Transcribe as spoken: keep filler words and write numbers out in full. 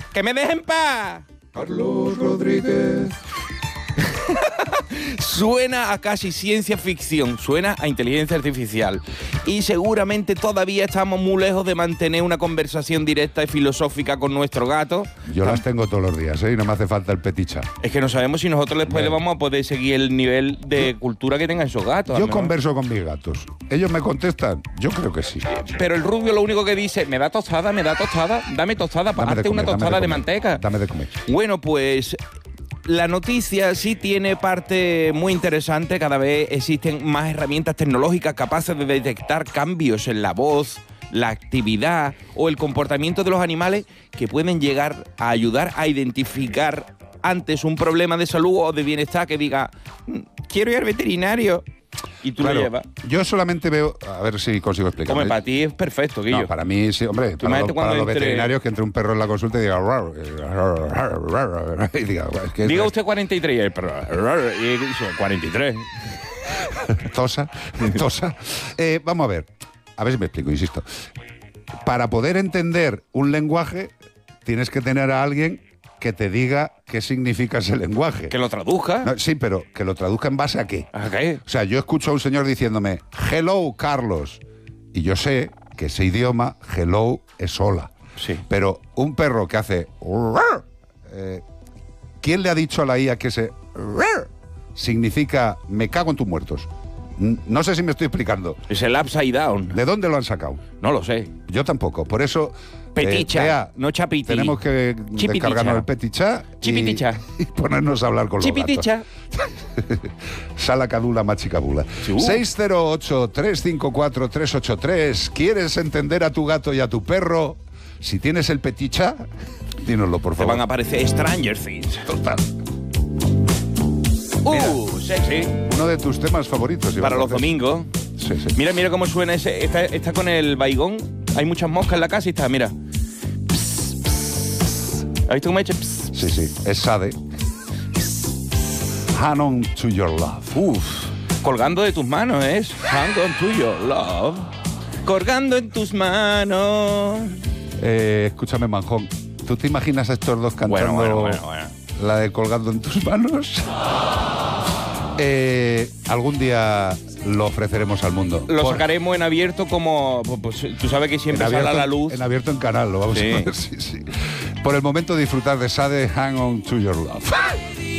¡Que me dejen en paz! Carlos Rodríguez. Suena a casi ciencia ficción, suena a inteligencia artificial. Y seguramente todavía estamos muy lejos de mantener una conversación directa y filosófica con nuestro gato. Yo las tengo todos los días, ¿eh? Y no me hace falta el peticha. Es que no sabemos si nosotros después le vamos a poder seguir el nivel de cultura que tengan esos gatos. Yo converso con mis gatos. ¿Ellos me contestan? Yo creo que sí. Pero el rubio lo único que dice, me da tostada, me da tostada, dame tostada, Dame de hazte una comer, tostada dame de, de manteca. Dame de comer. Bueno, pues la noticia sí tiene parte muy interesante. Cada vez existen más herramientas tecnológicas capaces de detectar cambios en la voz, la actividad o el comportamiento de los animales que pueden llegar a ayudar a identificar antes un problema de salud o de bienestar que diga, quiero ir al veterinario. Y tú Claro, lo llevas. yo solamente veo, a ver si consigo explicar. Hombre, para ti es perfecto, Guillo. No, para mí sí, hombre, Tú para, imagínate lo- para cuando los entre- veterinarios que entre un perro en la consulta y diga "Rar, rar, rar, rar, rar", y diga, es que Diga usted cuarenta y tres y el perro, y dice, cuarenta y tres. tosa, tosa. Eh, vamos a ver, a ver si me explico, insisto. Para poder entender un lenguaje, tienes que tener a alguien que te diga qué significa ese lenguaje. Que lo traduzca. No, sí, pero que lo traduzca en base a qué. ¿A qué? O sea, yo escucho a un señor diciéndome, hello, Carlos. Y yo sé que ese idioma, hello, es hola. Sí. Pero un perro que hace... eh, ¿quién le ha dicho a la I A que ese... significa me cago en tus muertos? N- No sé si me estoy explicando. Es el upside down. ¿De dónde lo han sacado? No lo sé. Yo tampoco. Por eso... Peticha, eh, Bea, no chapiti. tenemos que Chipiticha. descargarnos el peticha y, Chipiticha. y ponernos a hablar con los Chipiticha. gatos. Sala cadula, machicabula. Sí. seis cero ocho, tres cinco cuatro, tres ocho tres. ¿Quieres entender a tu gato y a tu perro? Si tienes el peticha, dínoslo, por Te favor. van a aparecer Stranger Things. Total. Uh, sexy. Uno de tus temas favoritos. Iván Para los Cortés. domingos. Sí, sí. Mira, mira cómo suena ese. Está, está con el baigón. Hay muchas moscas en la casa y está, mira. Pss, pss. ¿Has visto cómo ha hecho? Pss, Sí, sí. Es Sade. Hang on to your love. Uf, colgando de tus manos es Hang on to your love. Colgando en tus manos. Eh, escúchame, Manjón. ¿Tú te imaginas a estos dos cantando Bueno, bueno, bueno, bueno. la de Colgando en tus manos? Eh, algún día lo ofreceremos al mundo. Lo Por- sacaremos en abierto como... Pues, tú sabes que siempre en sale a abierto, la luz. En abierto en canal, lo vamos Sí. a poner. Sí, sí. Por el momento disfrutar de Sade, Hang on to your love.